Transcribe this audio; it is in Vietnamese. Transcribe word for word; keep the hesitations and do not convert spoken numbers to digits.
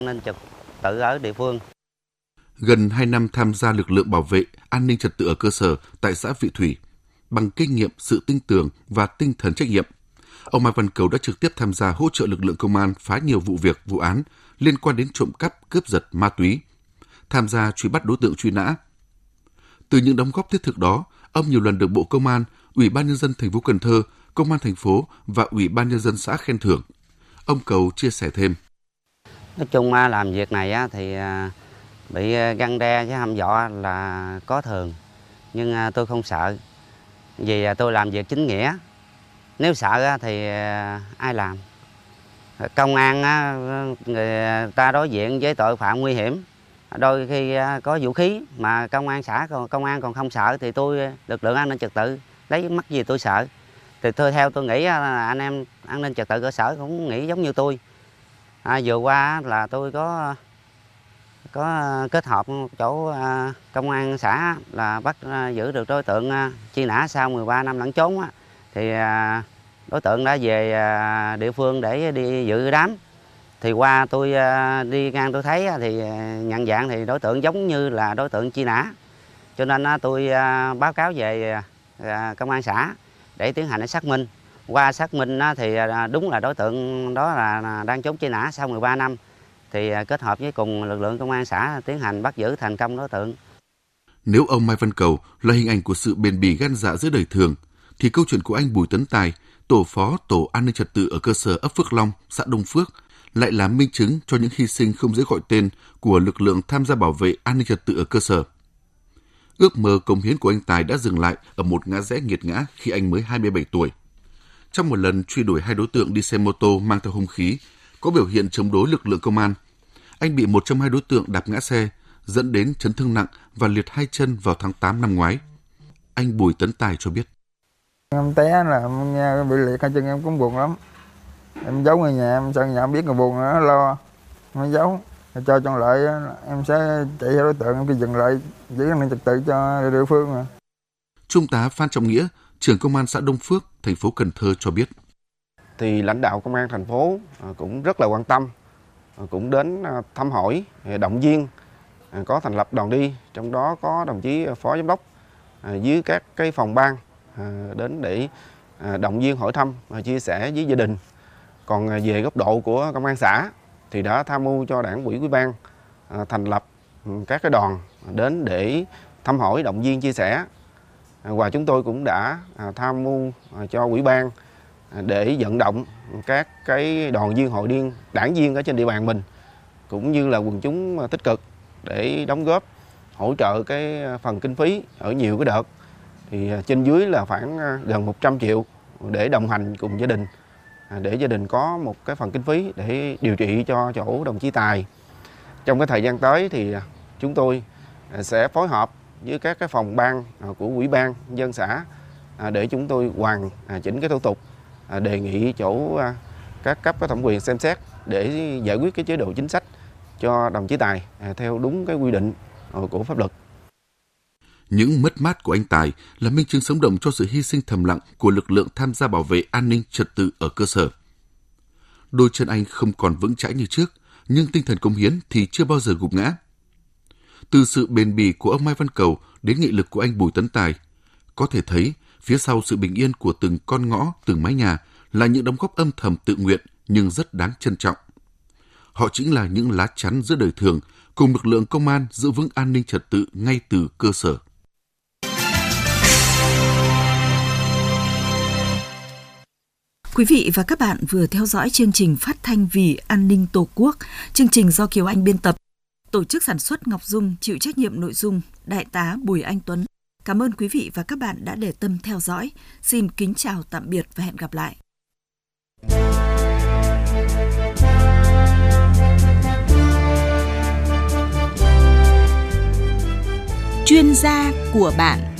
Nên trật tự ở địa phương. Gần hai năm tham gia lực lượng bảo vệ an ninh trật tự ở cơ sở tại xã Vị Thủy, bằng kinh nghiệm, sự tin tưởng và tinh thần trách nhiệm, ông Mai Văn Cầu đã trực tiếp tham gia hỗ trợ lực lượng công an phá nhiều vụ việc, vụ án liên quan đến trộm cắp, cướp giật, ma túy, tham gia truy bắt đối tượng truy nã. Từ những đóng góp thiết thực đó, ông nhiều lần được Bộ Công an, Ủy ban Nhân dân thành phố Cần Thơ, Công an thành phố và Ủy ban Nhân dân xã khen thưởng. Ông Cầu chia sẻ thêm. Nói chung làm việc này thì bị găng đe với hăm dọa là có thường, nhưng tôi không sợ, vì tôi làm việc chính nghĩa. Nếu sợ thì ai làm? Công an người ta đối diện với tội phạm nguy hiểm, đôi khi có vũ khí mà công an xã còn công an còn không sợ thì tôi lực lượng an ninh trật tự lấy mắc gì tôi sợ. Thì tôi theo tôi nghĩ là anh em an ninh trật tự cơ sở cũng nghĩ giống như tôi. À, vừa qua là tôi có có kết hợp chỗ à, công an xã là bắt à, giữ được đối tượng à, truy nã sau mười ba năm lẫn trốn á, thì à, đối tượng đã về à, địa phương để đi dự đám. Thì qua tôi à, đi ngang tôi thấy à, thì nhận dạng thì đối tượng giống như là đối tượng truy nã, cho nên à, tôi à, báo cáo về à, công an xã để tiến hành xác minh. Qua xác minh á, thì à, đúng là đối tượng đó là, là đang trốn truy nã sau mười ba năm. Thì kết hợp với cùng lực lượng công an xã tiến hành bắt giữ thành công đối tượng. Nếu ông Mai Văn Cầu là hình ảnh của sự bền bỉ gan dạ giữa đời thường, thì câu chuyện của anh Bùi Tấn Tài, tổ phó tổ an ninh trật tự ở cơ sở ấp Phước Long, xã Đông Phước, lại là minh chứng cho những hy sinh không dễ gọi tên của lực lượng tham gia bảo vệ an ninh trật tự ở cơ sở. Ước mơ cống hiến của anh Tài đã dừng lại ở một ngã rẽ nghiệt ngã khi anh mới hai mươi bảy tuổi. Trong một lần truy đuổi hai đối tượng đi xe mô tô mang theo hung khí, có biểu hiện chống đối lực lượng công an, anh bị một trong hai đối tượng đạp ngã xe, dẫn đến chấn thương nặng và liệt hai chân vào tháng tám năm ngoái. Anh Bùi Tấn Tài cho biết. Em té là em bị liệt hai chân, em cũng buồn lắm. Em giấu người nhà, em sợ nhà em biết người buồn nó lo, em giấu. Cho trong lại em sẽ chạy theo đối tượng, em cứ dừng lại giữ an ninh trật tự cho địa phương. Mà. Trung tá Phan Trọng Nghĩa, trưởng công an xã Đông Phước, thành phố Cần Thơ cho biết. Thì lãnh đạo công an thành phố cũng rất là quan tâm, cũng đến thăm hỏi, động viên, có thành lập đoàn đi, trong đó có đồng chí phó giám đốc dưới các cái phòng ban đến để động viên hỏi thăm, chia sẻ với gia đình. Còn về góc độ của công an xã thì đã tham mưu cho đảng ủy, ủy ban thành lập các cái đoàn đến để thăm hỏi, động viên, chia sẻ. Và chúng tôi cũng đã tham mưu cho ủy ban để vận động các cái đoàn viên, hội viên, đảng viên ở trên địa bàn mình cũng như là quần chúng tích cực để đóng góp hỗ trợ cái phần kinh phí ở nhiều cái đợt, thì trên dưới là khoảng gần một trăm triệu để đồng hành cùng gia đình, để gia đình có một cái phần kinh phí để điều trị cho chỗ đồng chí Tài. Trong cái thời gian tới thì chúng tôi sẽ phối hợp với các cái phòng ban của ủy ban nhân dân xã để chúng tôi hoàn chỉnh cái thủ tục, đề nghị chỗ các cấp có thẩm quyền xem xét để giải quyết cái chế độ chính sách cho đồng chí Tài theo đúng cái quy định của pháp luật. Những mất mát của anh Tài là minh chứng sống động cho sự hy sinh thầm lặng của lực lượng tham gia bảo vệ an ninh trật tự ở cơ sở. Đôi chân anh không còn vững chãi như trước, nhưng tinh thần cống hiến thì chưa bao giờ gục ngã. Từ sự bền bỉ của ông Mai Văn Cầu đến nghị lực của anh Bùi Tấn Tài, có thể thấy phía sau sự bình yên của từng con ngõ, từng mái nhà là những đóng góp âm thầm tự nguyện nhưng rất đáng trân trọng. Họ chính là những lá chắn giữa đời thường, cùng lực lượng công an giữ vững an ninh trật tự ngay từ cơ sở. Quý vị và các bạn vừa theo dõi chương trình Phát thanh vì an ninh Tổ quốc, chương trình do Kiều Anh biên tập, tổ chức sản xuất Ngọc Dung, chịu trách nhiệm nội dung Đại tá Bùi Anh Tuấn. Cảm ơn quý vị và các bạn đã để tâm theo dõi. Xin kính chào tạm biệt và hẹn gặp lại. Chuyên gia của bạn.